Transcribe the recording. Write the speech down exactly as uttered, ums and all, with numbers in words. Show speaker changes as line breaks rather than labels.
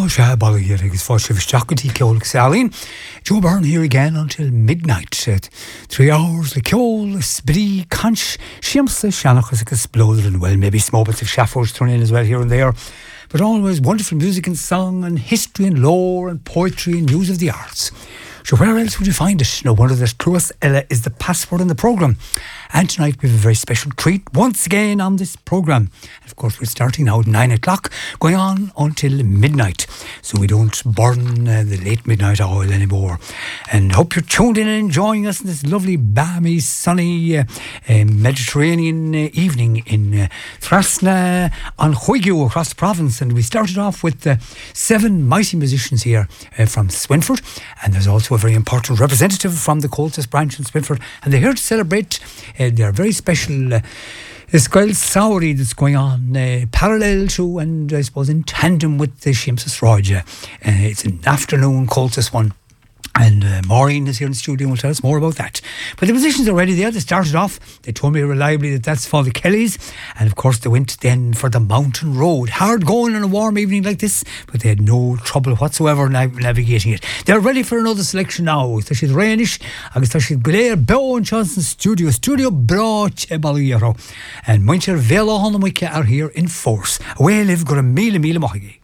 Oh, Shabala here, I guess for Shivishakati Kjol Salin. Joe Byrne here again until midnight. At three hours, the Kjol, Spree, Conch, Shiamsa, Shanachas, Exploded, and well, maybe small bits of Shaffors thrown in as well here and there. But always wonderful music and song, and history and lore, and poetry and news of the arts. So where else would you find it? No wonder that Truas Ella is the password in the programme. And tonight we have a very special treat once again on this programme. Of course, we're starting now at nine o'clock, going on until midnight. So we don't burn uh, the late midnight oil anymore. And hope you're tuned in and enjoying us in this lovely, balmy, sunny uh, uh, Mediterranean uh, evening in uh, Thrasna on Huigyu across the province. And we started off with uh, seven mighty musicians here uh, from Swinford. And there's also a very important representative from the Colchester branch in Swinford. And they're here to celebrate uh, their very special uh, Scoil Sauri that's going on uh, parallel to and I suppose in tandem with the Shiamsa Sráide. Uh, it's an afternoon Colchester one. And uh, Maureen is here in the studio and will tell us more about that. But the musicians are already there. They started off. They told me reliably that that's for the Kellys. And of course they went then for the Mountain Road. Hard going on a warm evening like this, but they had no trouble whatsoever nav- navigating it. They're ready for another selection now. Tá siad Rainish, agus tá siad Gléir Beau and Johnson Studio. Studio Bra Chebalero. And Muncher Vela Honamuike are here in force. Away live gur a míle míle mochigi.